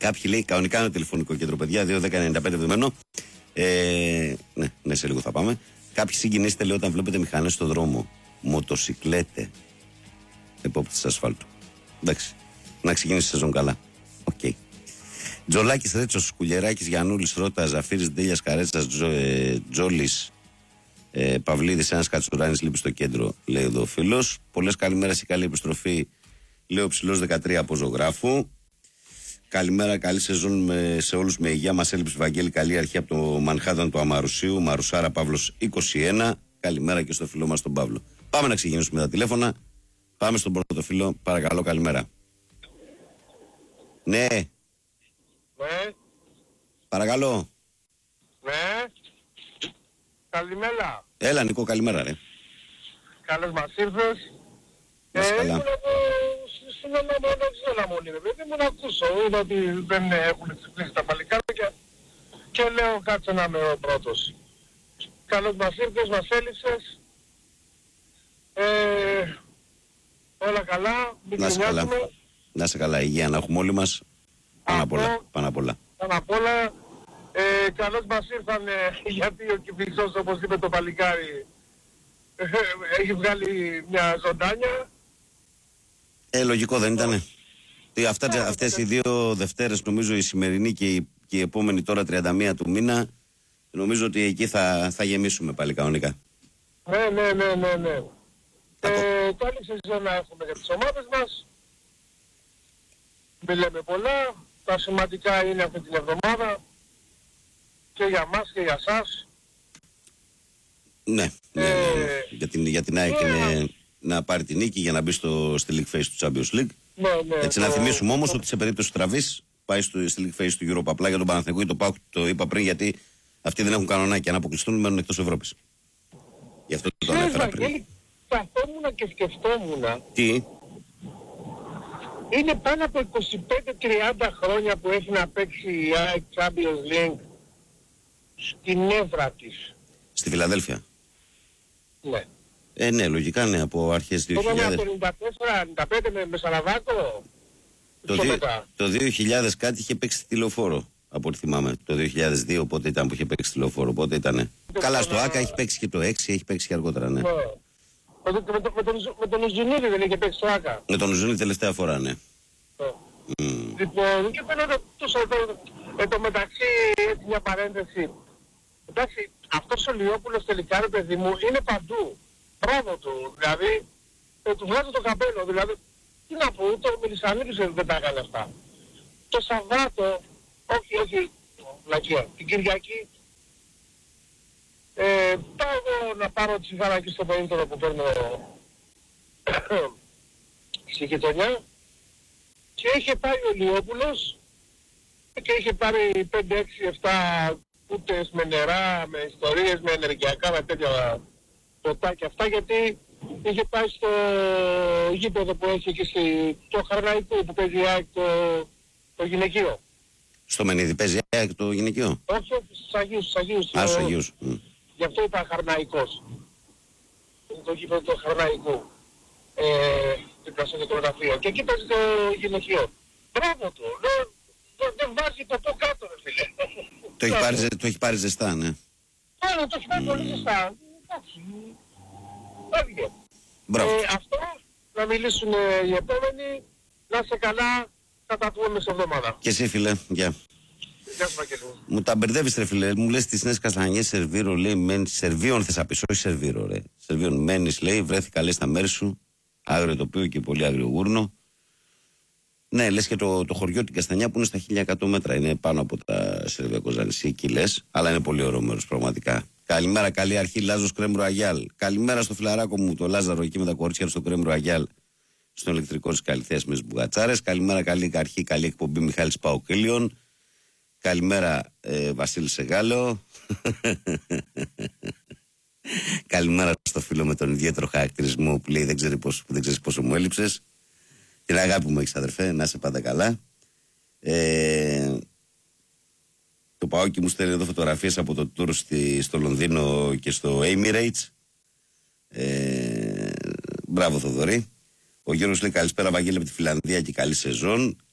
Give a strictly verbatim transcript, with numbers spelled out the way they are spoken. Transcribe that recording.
Κάποιοι λέει κανονικά είναι το τηλεφωνικό κέντρο, παιδιά, δύο δέκα ενενήντα πέντε εβδομήντα. Ε, ναι, ναι, σε λίγο θα πάμε. Κάποιοι συγκινήσετε, λέει, όταν βλέπετε μηχανές στον δρόμο. Μοτοσικλέτε. Επόπτης ασφάλτου. Εντάξει. Να ξεκινήσει η σεζόν καλά. Οκ. Okay. Τζολάκης, Ρέτσος, Κουλιεράκης, Γιαννούλης, Ρώτας, Ζαφύρης, Ντέλιας, Καρέτσας, Τζο, ε, Τζόλης, ε, Παυλίδης, ένας Κατσουράνης, λείπει στο κέντρο, λέει εδώ ο φίλος. Πολλές καλημέρες και καλή επιστροφή, λέει ο Ψηλός δεκατρία από Ζωγράφου. Καλημέρα, καλή σεζόν με, σε όλους με υγεία. Μας έλειψε Βαγγέλη, καλή αρχή από το Μανχάταν του Αμαρουσίου. Μαρουσάρα Παύλος είκοσι ένα. Καλημέρα και στο φίλο μας τον Παύλο. Πάμε να ξεκινήσουμε τα τηλέφωνα. Πάμε στον πρώτο φίλο. Παρακαλώ, καλημέρα. Ναι. Ναι. Παρακαλώ. Ναι. Καλημέρα. Έλα, Νικό, καλημέρα, ρε. Καλώς μας ήρθες. Να είσαι Ε, καλά. ήμουν εδώ στην αναμονή, ρε παιδί μου, να ακούσω. Είδα ότι δεν έχουν ξυπνήσει τα παλικάρια και λέω κάτσε να είμαι ο πρώτος. Καλώς μας ήρθες, μας έλειψες. Ε, όλα καλά, μην Να είσαι καλά. κρινιάζουμε. Να είσαι καλά, υγεία να έχουμε όλοι μας. Πάνω απ' όλα. Αυτό. Πάνω απ' όλα. Πάνω απ' όλα, ε, καλώς μας ήρθαν ε, γιατί ο Κηφισός, όπως είπε το παλικάρι, ε, έχει βγάλει μια ζωντάνια. Ε, λογικό δεν ήτανε. Τι, αυτά, Ναι, αυτές ναι. οι δύο Δευτέρες, νομίζω η σημερινή και η, και η επόμενη τώρα τριάντα μία του μήνα, νομίζω ότι εκεί θα, θα γεμίσουμε πάλι κανονικά. Ναι, ναι, ναι, ναι, ναι. Ακό. Ε, καλή σεζόν να έχουμε για τις ομάδες μας. Δεν λέμε πολλά. Τα σημαντικά είναι αυτή την εβδομάδα και για μας και για σας. Ναι, ναι, ναι, ναι. Ε, Για την, για την ΑΕΚ ναι. είναι να πάρει την νίκη για να μπει στο, στη League Phase του Champions League. Ναι, ναι. Έτσι, να το- θυμίσουμε όμως το- ότι σε περίπτωση τραβής πάει στο, στη League Phase του Europa. Απλά για τον Παναθηναϊκό ή το ΠΑΟΚ το είπα πριν, γιατί αυτοί δεν έχουν κανονάκι. Αν αποκλειστούν, μένουν εκτός Ευρώπης. Γι' αυτό το Ξέρεις, ανέφερα πριν. Βαγγέλη, καθόμουν και σκεφτόμουν. Τι, Είναι πάνω από είκοσι πέντε τριάντα χρόνια που έχει να παίξει η ΑΕΚ Champions League στην έδρα της. στη Φιλαδέλφια. Ναι. Ε, ναι, λογικά ναι, από αρχές δύο Το έκανα χιλιάδες. το ενενήντα τέσσερα ενενήντα πέντε με, με Σαραβάκο. Το, Πιο δύο- μετά. το δύο χιλιάδες κάτι είχε παίξει στη Λεωφόρο, από ό,τι θυμάμαι. Το δύο χιλιάδες δύο πότε ήταν που είχε παίξει στη Λεωφόρο, πότε ήτανε. Καλά, στο ΆΚΑ έχει παίξει και το έξι, έχει παίξει και αργότερα, ναι. Ναι. Με, το, με, το, με, τον, με τον Ζουνίδη δεν είχε παίξει το Άκα. Με τον Ζούνη τελευταία φορά, ναι. Ναι. Μμ. Λοιπόν, και πέρα τόσο εδώ, εν τω μεταξύ, έτσι μια παρένθεση. Εντάξει, αυτός ο Λιόπουλος τελικά, ρε παιδί μου, είναι παντού. Μπράβο του, δηλαδή, ε, του βγάζω το καπέλο, δηλαδή, τι να πω, ούτε ο Μελισσανίδης δεν δεν τα έκανε αυτά. Το Σαββάτο, όχι, όχι, βλακία, την Κυριακή, ε, πάω εγώ να πάρω τη σιγάρα εκεί στο περίπτωρο που παίρνω στη γειτονιά και είχε πάει ο Λιόπουλος και είχε πάρει πέντε έξι επτά κούτες με νερά, με ιστορίες, με ενεργειακά, με τέτοια ποτά και αυτά, γιατί είχε πάει στο γήπεδο που έχει εκεί στη, το Χαρναϊκού που παίζει η ΑΕΚ το, το γυναικείο. Στο Μενίδη παίζει ΑΕΚ το γυναικείο. Όχι, όχι, στους Αγίους, στους Αγίους. Α, στους στο- Αγίους. Μμ. Γι' αυτό είπα Χαρναϊκός. Είναι το γήπεδο του Χαρναϊκού. Ε, δίπλα στο νεκρογραφείο. Και εκεί παίζει το γυναικείο. Μπράβο του. Δεν, δεν, δεν βάζει το το κάτω, ρε φίλε. Το έχει πάρει, ζε- το έχει πάρει ζεστά, ναι. Άρα το έχει πάρει πολύ ζεστά. Εντάξει. Έβγε. Μπράβο. Ε, αυτό να μιλήσουν οι επόμενοι. Να είσαι καλά. Θα τα πούμε σε εβδομάδα. Και εσύ, φίλε, γεια. Γεια σου, Βαγγέλη. Μου τα μπερδεύεις, ρε φίλε. Μου λες τις νέες Καστανιές Σερβίρο, λέει, μένεις. Σερβίων θες να πεις, όχι Σερβίρο, ρε. Σερβίων μένεις, λέει, βρέθηκα, λέει, στα μέρη σου. Άγριο τοπίο και πολύ άγριο γούρνο. Ναι, λες και το, το χωριό την Καστανιά που είναι στα χίλια εκατό μέτρα. Είναι πάνω από τα Σερβιακό νησί, εκεί λες. Αλλά είναι πολύ ωραίο μέρος, πραγματικά. Καλημέρα, καλή αρχή, Λάζος Κρέμβρο Αγιάλ. Καλημέρα στο φιλαράκο μου, το Λάζαρο, εκεί με τα κορίτσια στο Κρέμβρο Αγιάλ. Στον ηλεκτρικό της Καλυθέας με τις μπουγατσάρες. Καλημέρα, καλή αρχή, καλή εκπομπή, Μιχάλης Παοκύλιον. Καλημέρα, ε, Βασίλη Σεγάλο. Καλημέρα στο φίλο με τον ιδιαίτερο χαρακτηρισμό που λέει δεν ξέρει πόσο, δεν ξέρεις πόσο μου έλειψες. Την αγάπη μου έχεις, αδερφέ, να είσαι πάντα καλά. Ε, το Παόκι μου στέλνει εδώ φωτογραφίες από το tour στη, στο Λονδίνο και στο Emirates. Ε, μπράβο Θοδωρή. Ο Γιώργος λέει καλησπέρα Βαγγέλη από τη Φιλανδία και καλή σεζόν.